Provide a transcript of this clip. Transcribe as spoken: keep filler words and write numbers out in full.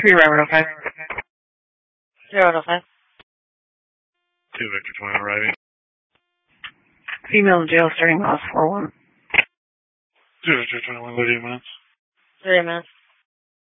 three Robert oh five. Zero oh five. Two Victor twenty arriving. Female in jail starting miles four one. Two Victor twenty-one, thirty minutes. thirty minutes.